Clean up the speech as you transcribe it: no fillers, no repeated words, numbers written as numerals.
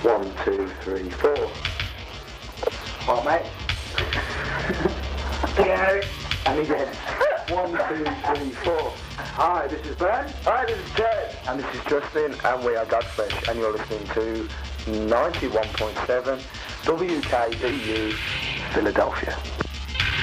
1, 2, 3, 4. What, mate? And again. 1, 2, 3, 4. Hi, this is Ben. Hi, this is Ted. And this is Justin, and we are Godflesh, and you're listening to 91.7 WKEU Philadelphia.